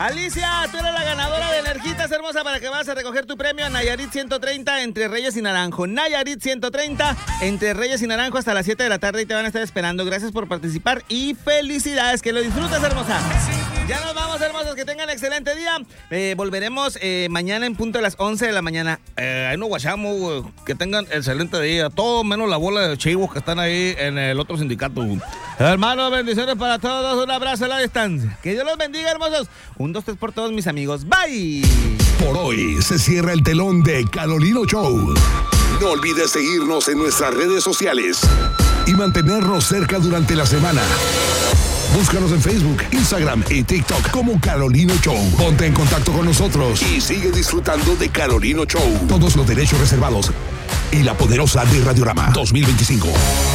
Alicia, tú eres la ganadora de Energitas Hermosa para que vas a recoger tu premio a Nayarit 130 entre Reyes y Naranjo. Nayarit 130 entre Reyes y Naranjo hasta las 7 de la tarde y te van a estar esperando. Gracias por participar y felicidades. Que lo disfrutes, hermosa. Ya nos vamos, hermosos. Que tengan excelente día. Volveremos mañana en punto de las 11 de la mañana. Ahí nos guachamos, que tengan excelente día. Todo menos la bola de chivos que están ahí en el otro sindicato. Hermanos, bendiciones para todos. Un abrazo a la distancia. Que Dios los bendiga, hermosos. 1, 2, 3 por todos mis amigos. Bye. Por hoy se cierra el telón de Carolino Show. No olvides seguirnos en nuestras redes sociales y mantenernos cerca durante la semana. Búscanos en Facebook, Instagram y TikTok como Carolino Show. Ponte en contacto con nosotros y sigue disfrutando de Carolino Show. Todos los derechos reservados. Y la poderosa de Radiorama 2025.